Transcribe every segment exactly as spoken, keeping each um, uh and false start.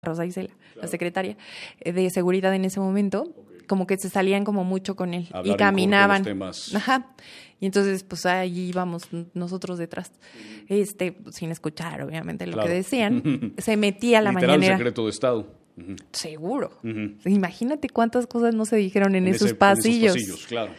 Rosa Isela, claro. la secretaria de seguridad en ese momento, okay. Como que se salían como mucho con él hablar y caminaban. Temas. Ajá. Y entonces, pues ahí íbamos nosotros detrás, uh-huh. este, sin escuchar, obviamente, lo claro. que decían. Se metía a la Literal mañanera. Secreto de Estado. Uh-huh. Seguro. Uh-huh. Imagínate cuántas cosas no se dijeron en, en esos ese, pasillos. En esos pasillos, claro.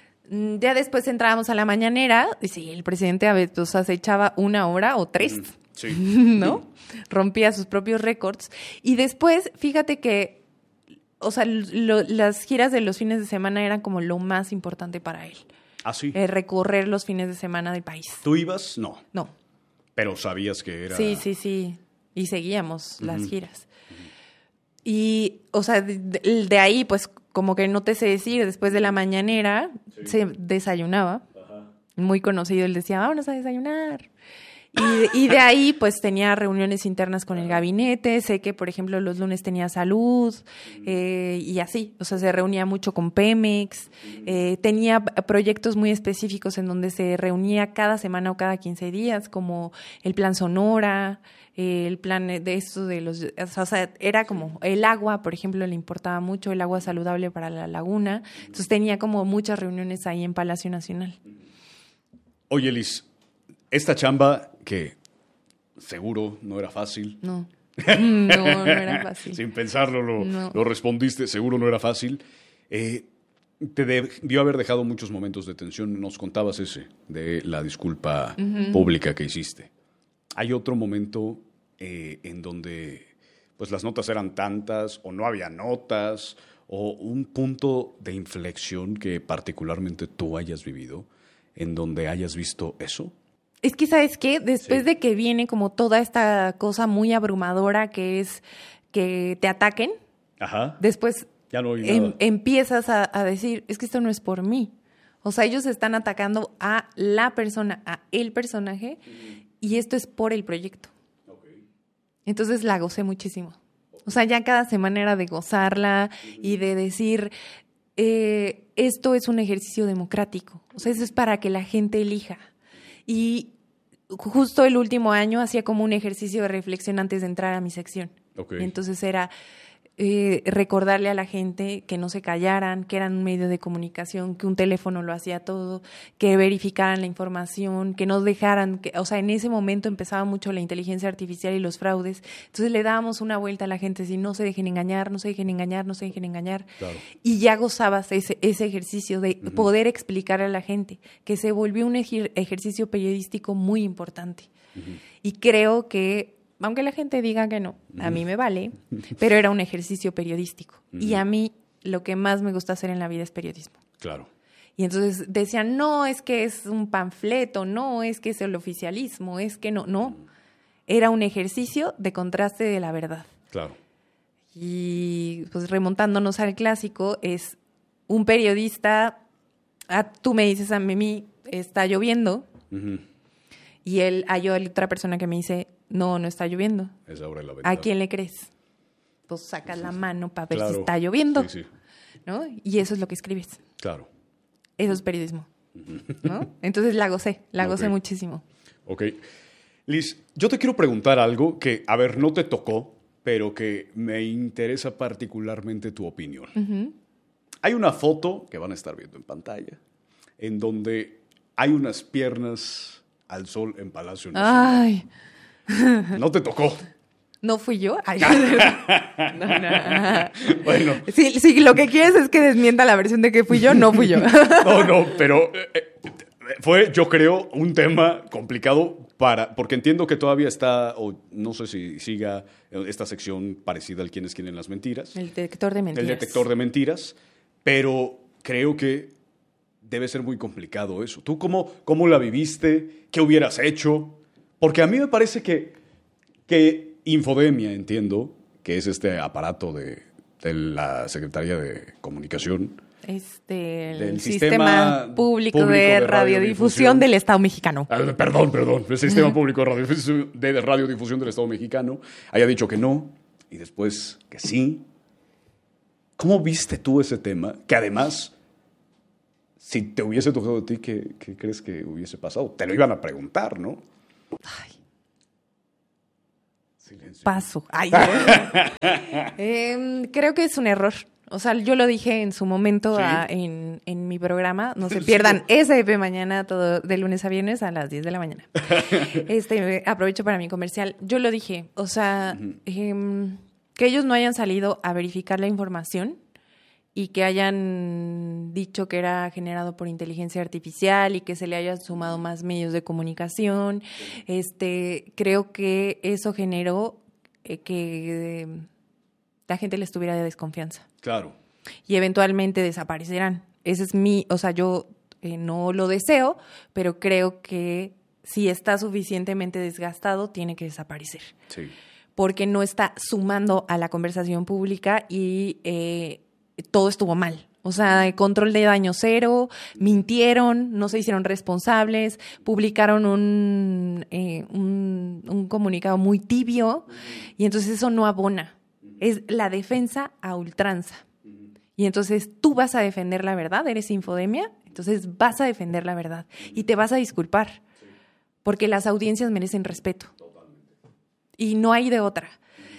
Ya después entrábamos a la mañanera, y sí, el presidente a veces, o sea, se echaba una hora o tres, uh-huh. sí. ¿no? Rompía sus propios récords. Y después, fíjate que, o sea, lo, las giras de los fines de semana eran como lo más importante para él. ¿Ah, sí? Eh, recorrer los fines de semana del país. ¿Tú ibas? No. No. Pero sabías que era... Sí, sí, sí. Y seguíamos uh-huh. las giras. Uh-huh. Y, o sea, de, de ahí, pues, como que no te sé decir, después de la mañanera sí. se desayunaba. Ajá. Muy conocido, él decía, vámonos a desayunar. Y, y de ahí, pues, tenía reuniones internas con el gabinete. Sé que, por ejemplo, los lunes tenía salud eh, y así. O sea, se reunía mucho con Pemex. Eh, tenía proyectos muy específicos en donde se reunía cada semana o cada quince días, como el Plan Sonora, eh, el plan de esto de los... O sea, era como el agua, por ejemplo, le importaba mucho, el agua saludable para la laguna. Entonces, tenía como muchas reuniones ahí en Palacio Nacional. Oye, Liz, esta chamba que seguro no era fácil. No, no, no era fácil. Sin pensarlo lo, no. lo respondiste, seguro no era fácil. Eh, te debió haber dejado muchos momentos de tensión. Nos contabas ese, de la disculpa uh-huh. pública que hiciste. ¿Hay otro momento eh, en donde pues, las notas eran tantas o no había notas o un punto de inflexión que particularmente tú hayas vivido en donde hayas visto eso? Es que, ¿sabes qué? Después sí. de que viene como toda esta cosa muy abrumadora que es que te ataquen, Ajá. después ya no em, empiezas a, a decir, es que esto no es por mí. O sea, ellos están atacando a la persona, a el personaje, uh-huh. y esto es por el proyecto. Okay. Entonces la gocé muchísimo. O sea, ya cada semana era de gozarla uh-huh. y de decir, eh, esto es un ejercicio democrático. O sea, eso es para que la gente elija. Y justo el último año hacía como un ejercicio de reflexión antes de entrar a mi sección. Okay. Y entonces era eh, recordarle a la gente que no se callaran, que eran un medio de comunicación, que un teléfono lo hacía todo, que verificaran la información, que no dejaran, que, o sea, en ese momento empezaba mucho la inteligencia artificial y los fraudes. Entonces le dábamos una vuelta a la gente, si no se dejen engañar, no se dejen engañar, no se dejen engañar. Claro. Y ya gozabas ese, ese ejercicio de uh-huh. poder explicar a la gente, que se volvió un ejer- ejercicio periodístico muy importante. Uh-huh. Y creo que aunque la gente diga que no, a mí me vale, pero era un ejercicio periodístico. Uh-huh. Y a mí lo que más me gusta hacer en la vida es periodismo. Claro. Y entonces decían, no, es que es un panfleto, no, es que es el oficialismo, es que no, no. Uh-huh. Era un ejercicio de contraste de la verdad. Claro. Y pues remontándonos al clásico, es un periodista, ah, tú me dices a mí, está lloviendo, uh-huh. y él, hay otra persona que me dice, no, no está lloviendo. Es ahora la ventana. ¿A quién le crees? Pues sacas la mano para ver claro. si está lloviendo. Sí, sí. ¿No? Y eso es lo que escribes. Claro. Eso es periodismo. ¿No? Entonces la gocé, la gocé okay. muchísimo. Ok. Liz, yo te quiero preguntar algo que, a ver, no te tocó, pero que me interesa particularmente tu opinión. Uh-huh. Hay una foto que van a estar viendo en pantalla en donde hay unas piernas al sol en Palacio Nacional. ¡Ay! No te tocó. ¿No fui yo? Ay, no, no. Bueno. Si, si lo que quieres es que desmienta la versión de que fui yo, no fui yo. No, no, pero eh, fue, yo creo, un tema complicado para, porque entiendo que todavía está, o no sé si siga esta sección parecida al Quién es quién en las mentiras. El detector de mentiras. El detector de mentiras, pero creo que debe ser muy complicado eso. ¿Tú cómo, cómo la viviste? ¿Qué hubieras hecho? Porque a mí me parece que, que Infodemia, entiendo, que es este aparato de, de la Secretaría de Comunicación. Este, el del Sistema, sistema Público, Público de, de Radiodifusión, Radiodifusión del Estado Mexicano. Ah, perdón, perdón. El Sistema Público de Radiodifusión, de Radiodifusión del Estado Mexicano haya dicho que no y después que sí. ¿Cómo viste tú ese tema? Que además, si te hubiese tocado a ti, ¿qué, qué crees que hubiese pasado? Te lo iban a preguntar, ¿no? Ay. Silencio. paso. Ay, eh, creo que es un error. O sea, yo lo dije en su momento ¿Sí? a, en, en mi programa. No se pierdan S D P mañana, todo de lunes a viernes a las diez de la mañana. Este, aprovecho para mi comercial. Yo lo dije. O sea, uh-huh. eh, que ellos no hayan salido a verificar la información y que hayan dicho que era generado por inteligencia artificial y que se le hayan sumado más medios de comunicación. Este, creo que eso generó eh, que... Eh, la gente les tuviera de desconfianza. Claro. Y eventualmente desaparecerán. Ese es mi, o sea, yo eh, no lo deseo, pero creo que si está suficientemente desgastado, tiene que desaparecer. Sí. Porque no está sumando a la conversación pública y eh, todo estuvo mal. O sea, el control de daño cero, mintieron, no se hicieron responsables, publicaron un, eh, un, un comunicado muy tibio y entonces eso no abona. Es la defensa a ultranza. Y entonces tú vas a defender la verdad, eres Infodemia, entonces vas a defender la verdad y te vas a disculpar, porque las audiencias merecen respeto. Y no hay de otra.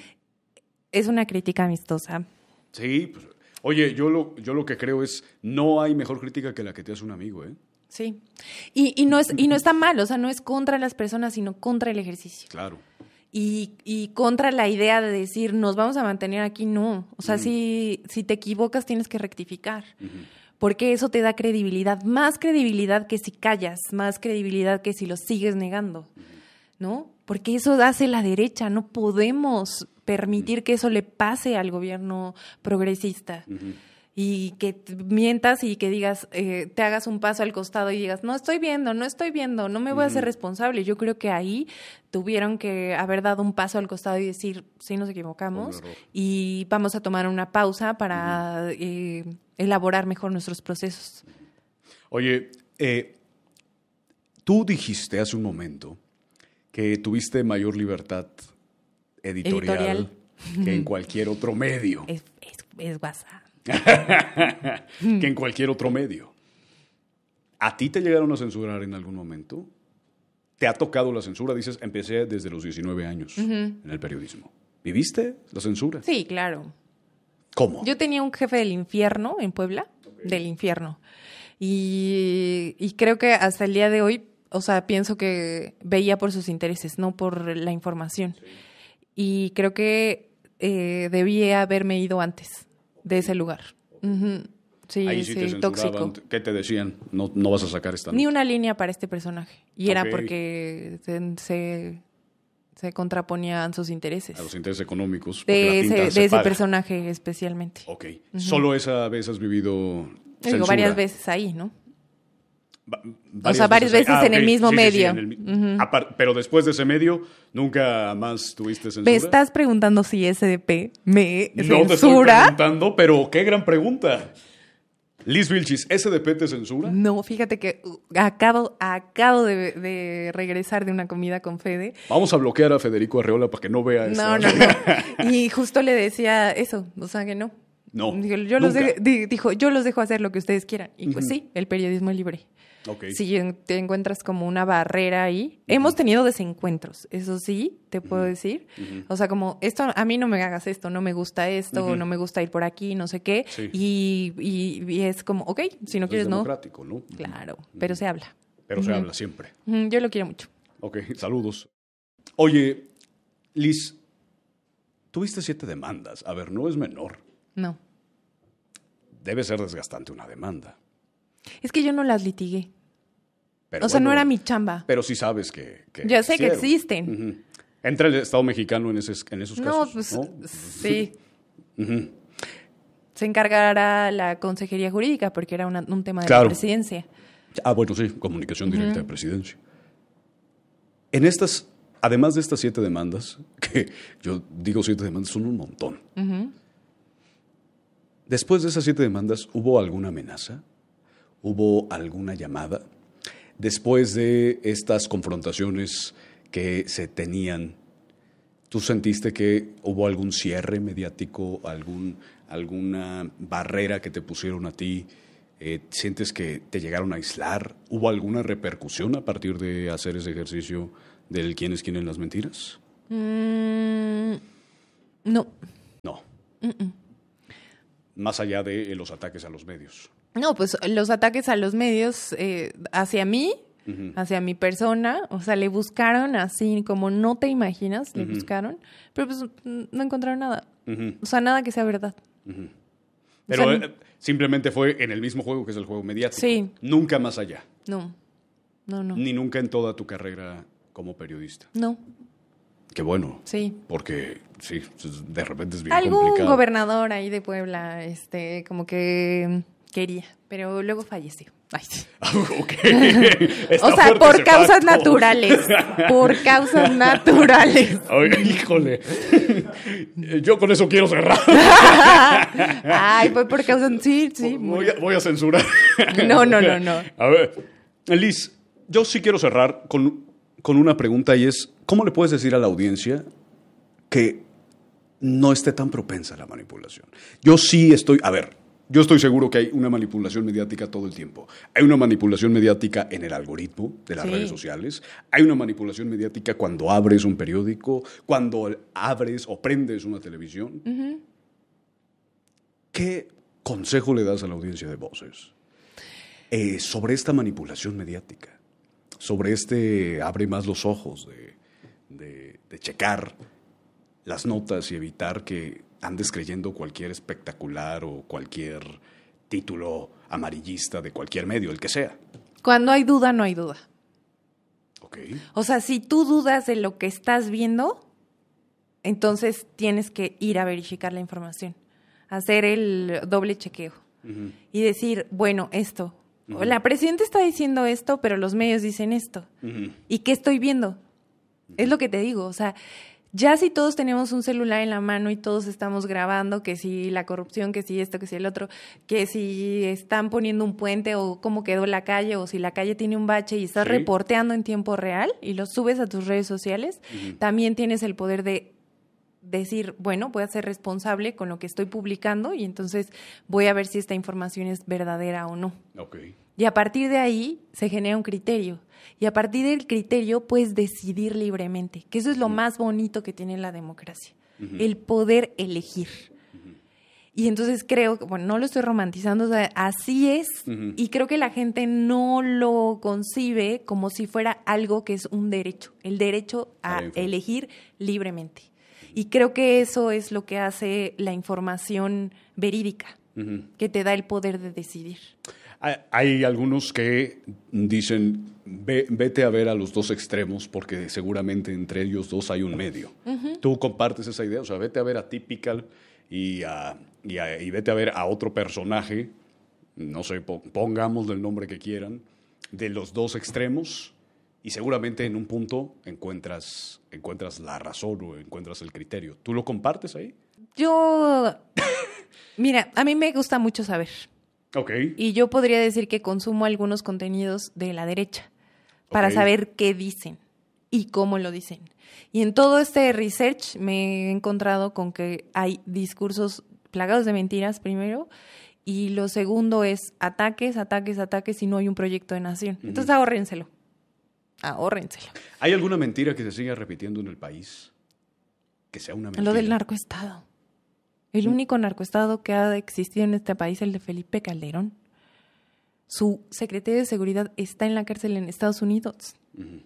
Es una crítica amistosa. Sí, pues, oye, yo lo, yo lo que creo es, no hay mejor crítica que la que te hace un amigo, ¿eh? Sí. Y, y, no es, y no está mal, o sea, no es contra las personas, sino contra el ejercicio. Claro. Y, y contra la idea de decir, nos vamos a mantener aquí, no. O sea, uh-huh. si, si te equivocas, tienes que rectificar. Uh-huh. Porque eso te da credibilidad. Más credibilidad que si callas, más credibilidad que si lo sigues negando, uh-huh. ¿no? Porque eso hace la derecha. No podemos permitir uh-huh. que eso le pase al gobierno progresista. Uh-huh. Y que mientas y que digas, eh, te hagas un paso al costado y digas, no estoy viendo, no estoy viendo, no me voy a hacer responsable. Yo creo que ahí tuvieron que haber dado un paso al costado y decir, sí nos equivocamos y vamos a tomar una pausa para uh-huh. eh, elaborar mejor nuestros procesos. Oye, eh, tú dijiste hace un momento que tuviste mayor libertad editorial, editorial. que en cualquier otro medio. Es, es, es WhatsApp. que en cualquier otro medio. ¿A ti te llegaron a censurar en algún momento? ¿Te ha tocado la censura? Dices, empecé desde los diecinueve años uh-huh. en el periodismo. ¿Viviste la censura? Sí, claro. ¿Cómo? Yo tenía un jefe del infierno en Puebla, okay. del infierno. Y, y creo que hasta el día de hoy, o sea, pienso que veía por sus intereses, no por la información. Sí. Y creo que eh, debía haberme ido antes de ese lugar. Uh-huh. Sí, ahí sí, sí, te tóxico. ¿Qué te decían? No, no vas a sacar esta nota. Ni una línea para este personaje. Y okay. era porque se, se, se contraponían sus intereses. A los intereses económicos. De ese, de ese personaje especialmente. Ok. Uh-huh. ¿Solo esa vez has vivido censura? Digo, varias veces ahí, ¿no? Va, o sea, varias veces, veces ah, en okay. el mismo sí, medio. Sí, sí, en el, uh-huh. apart, pero después de ese medio, ¿nunca más tuviste censura? ¿Me estás preguntando si S D P me no censura? No te estoy preguntando, pero qué gran pregunta. Liz Vilchis, ¿S D P te censura? No, fíjate que acabo, acabo de, de regresar de una comida con Fede. Vamos a bloquear a Federico Arreola para que no vea eso. No, no, no. Y justo le decía eso, o sea que no. No, dijo yo, los de, dijo, yo los dejo hacer lo que ustedes quieran. Y pues uh-huh. sí, el periodismo es libre. Okay. Si te encuentras como una barrera ahí. Uh-huh. Hemos tenido desencuentros, eso sí, te puedo uh-huh. decir. Uh-huh. O sea, como, esto a mí no me hagas esto, no me gusta esto, uh-huh. no me gusta ir por aquí, no sé qué. Sí. Y, y, y es como, ok, si no es quieres, no. Es democrático, ¿no? Claro, pero se habla. Pero uh-huh. se habla siempre. Uh-huh. Yo lo quiero mucho. Ok, saludos. Oye, Liz, tuviste siete demandas. A ver, no es menor. No. Debe ser desgastante una demanda. Es que yo no las litigué. Pero o sea, bueno, no era mi chamba. Pero sí sabes que... que yo sé hicieron. que existen. Uh-huh. ¿Entra el Estado mexicano en, ese, en esos no, casos? pues, ¿no? Sí. Uh-huh. Se encargará la Consejería Jurídica porque era una, un tema de claro. la presidencia. Ah, bueno, sí, comunicación directa uh-huh. de presidencia. En estas, además de estas siete demandas, que yo digo siete demandas, son un montón. Uh-huh. Después de esas siete demandas, ¿hubo alguna amenaza? ¿Hubo alguna llamada? Después de estas confrontaciones que se tenían, ¿tú sentiste que hubo algún cierre mediático, algún, alguna barrera que te pusieron a ti? Eh, ¿Sientes que te llegaron a aislar? ¿Hubo alguna repercusión a partir de hacer ese ejercicio del quién es quién en las mentiras? Mm, no. No. Mm-mm. Más allá de los ataques a los medios. No, pues los ataques a los medios eh, hacia mí, uh-huh. hacia mi persona, o sea, le buscaron así como no te imaginas, le uh-huh. buscaron, pero pues no encontraron nada. Uh-huh. O sea, nada que sea verdad. Uh-huh. Pero o sea, eh, simplemente fue en el mismo juego que es el juego mediático. Sí. Nunca más allá. No, no, no. Ni nunca en toda tu carrera como periodista. No. Qué bueno. Sí. Porque, sí, de repente es bien Algún complicado. Algún gobernador ahí de Puebla, este, como que quería, pero luego falleció. Ay, sí. Okay. O sea, por causas facto. naturales. Por causas naturales. Oye, híjole. Yo con eso quiero cerrar. Ay, fue por causas... Sí, sí. Voy a, voy a censurar. No, no, no, no. A ver, Liz, yo sí quiero cerrar con, con una pregunta y es, ¿cómo le puedes decir a la audiencia que no esté tan propensa a la manipulación? Yo sí estoy... A ver... Yo estoy seguro que hay una manipulación mediática todo el tiempo. Hay una manipulación mediática en el algoritmo de las sí. redes sociales. Hay una manipulación mediática cuando abres un periódico, cuando abres o prendes una televisión. Uh-huh. ¿Qué consejo le das a la audiencia de Voces eh, sobre esta manipulación mediática? Sobre este abre más los ojos de, de, de checar las notas y evitar que andes creyendo cualquier espectacular o cualquier título amarillista de cualquier medio, el que sea. Cuando hay duda, no hay duda. Okay. O sea, si tú dudas de lo que estás viendo, entonces tienes que ir a verificar la información, hacer el doble chequeo uh-huh. y decir, bueno, esto, uh-huh. la presidenta está diciendo esto, pero los medios dicen esto. Uh-huh. ¿Y qué estoy viendo? Uh-huh. Es lo que te digo, o sea... Ya si todos tenemos un celular en la mano y todos estamos grabando, que si la corrupción, que si esto, que si el otro, que si están poniendo un puente o cómo quedó la calle o si la calle tiene un bache y estás sí. reporteando en tiempo real y lo subes a tus redes sociales, uh-huh. también tienes el poder de decir, bueno, voy a ser responsable con lo que estoy publicando y entonces voy a ver si esta información es verdadera o no. Okay. Y a partir de ahí se genera un criterio. Y a partir del criterio puedes decidir libremente, que eso es lo uh-huh. más bonito que tiene la democracia, uh-huh. el poder elegir. Uh-huh. Y entonces creo, bueno, no lo estoy romantizando, o sea, así es, uh-huh. y creo que la gente no lo concibe como si fuera algo que es un derecho, el derecho a elegir libremente. Y creo que eso es lo que hace la información verídica, uh-huh. que te da el poder de decidir. Hay algunos que dicen, Ve, vete a ver a los dos extremos porque seguramente entre ellos dos hay un medio. Uh-huh. ¿Tú compartes esa idea? O sea, vete a ver a Typical y, a, y, a, y vete a ver a otro personaje, no sé, pongámosle el nombre que quieran, de los dos extremos y seguramente en un punto encuentras, encuentras la razón o encuentras el criterio. ¿Tú lo compartes ahí? Yo, mira, a mí me gusta mucho saber. Okay. Y yo podría decir que consumo algunos contenidos de la derecha para okay. saber qué dicen y cómo lo dicen. Y en todo este research me he encontrado con que hay discursos plagados de mentiras, primero, y lo segundo es ataques, ataques, ataques y no hay un proyecto de nación. Uh-huh. Entonces ahórrenselo, ahórrenselo. ¿Hay alguna mentira que se siga repitiendo en el país? Que sea una mentira. Lo del narcoestado. El único narcoestado que ha existido en este país es el de Felipe Calderón. Su secretario de Seguridad está en la cárcel en Estados Unidos uh-huh.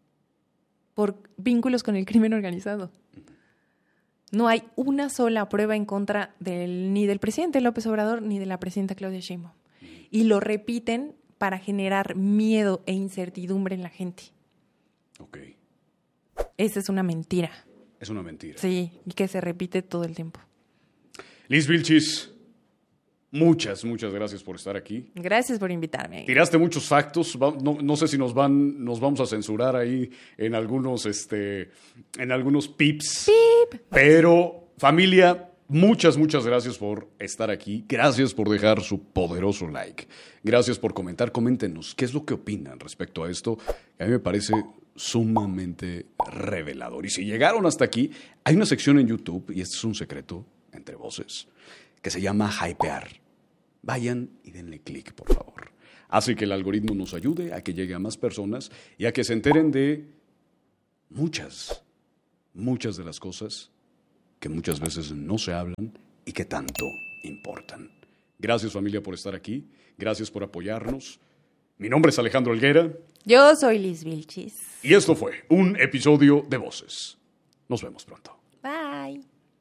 por vínculos con el crimen organizado. Uh-huh. No hay una sola prueba en contra del, ni del presidente López Obrador ni de la presidenta Claudia Sheinbaum. Uh-huh. Y lo repiten para generar miedo e incertidumbre en la gente. Okay. Esa es una mentira. Es una mentira. Sí, y que se repite todo el tiempo. Liz Vilchis, muchas, muchas gracias por estar aquí. Gracias por invitarme. Tiraste muchos factos, no, no sé si nos van, nos vamos a censurar ahí en algunos, este, en algunos pips. Pip. Pero, familia, muchas, muchas gracias por estar aquí. Gracias por dejar su poderoso like. Gracias por comentar. Coméntenos qué es lo que opinan respecto a esto. A mí me parece sumamente revelador. Y si llegaron hasta aquí, hay una sección en YouTube, y este es un secreto entre voces, que se llama Hypear. Vayan y denle clic, por favor. Hace que el algoritmo nos ayude a que llegue a más personas y a que se enteren de muchas, muchas de las cosas que muchas veces no se hablan y que tanto importan. Gracias, familia, por estar aquí. Gracias por apoyarnos. Mi nombre es Alejandro Helguera. Yo soy Liz Vilchis. Y esto fue un episodio de Voces. Nos vemos pronto. Bye.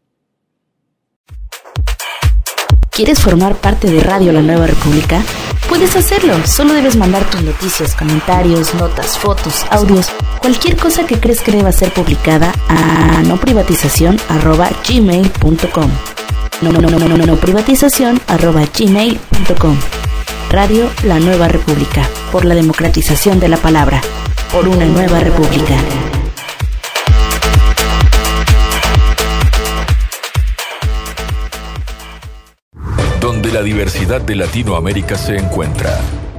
¿Quieres formar parte de Radio La Nueva República? Puedes hacerlo. Solo debes mandar tus noticias, comentarios, notas, fotos, audios, cualquier cosa que crees que deba ser publicada a noprivatización arroba gmail punto com. No, no, no, no, no, no, no, privatización arroba gmail punto com. Radio La Nueva República, por la democratización de la palabra, por una nueva república. Donde la diversidad de Latinoamérica se encuentra.